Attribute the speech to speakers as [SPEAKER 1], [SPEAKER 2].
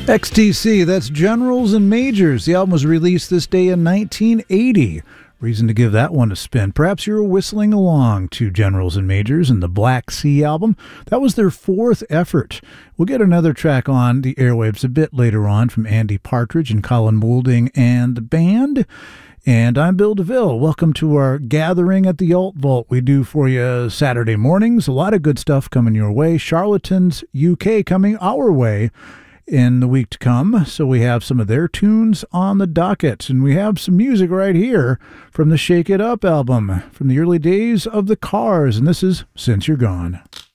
[SPEAKER 1] XTC, that's Generals and Majors. The album was released this day in 1980. Reason to give that one a spin. Perhaps you're whistling along to Generals and Majors and the Black Sea album. That was their fourth effort. We'll get another track on the airwaves a bit later on from Andy Partridge and Colin Moulding and the band. And I'm Bill DeVille. Welcome to our gathering at the Alt Vault. We do for you Saturday mornings. A lot of good stuff coming your way. Charlatans UK coming our way in the week to come. So we have some of their tunes on the docket, and we have some music right here from the Shake It Up album from the early days of the Cars, and this is Since You're Gone.